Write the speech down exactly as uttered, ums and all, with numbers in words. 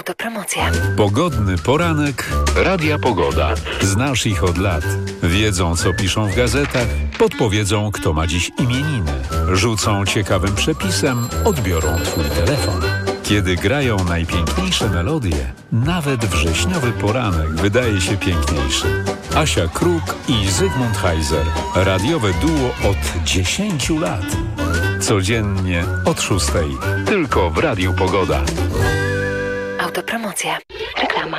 Autopromocja. Pogodny poranek Radia Pogoda. Znasz ich od lat. Wiedzą, co piszą w gazetach, podpowiedzą, kto ma dziś imieniny. Rzucą ciekawym przepisem, odbiorą twój telefon. Kiedy grają najpiękniejsze melodie, nawet wrześniowy poranek wydaje się piękniejszy. Asia Kruk i Zygmunt Heiser. Radiowe duo od dziesięciu lat. Codziennie od szóstej. Tylko w Radiu Pogoda. Autopromocja. Reklama.